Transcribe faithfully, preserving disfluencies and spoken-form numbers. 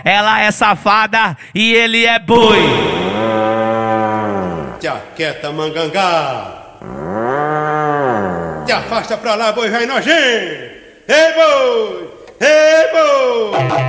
ela é safada e ele é boi. Te aquieta, mangangá. Te afasta pra lá, boi vai nojento. Ei, boi! Ei, boi!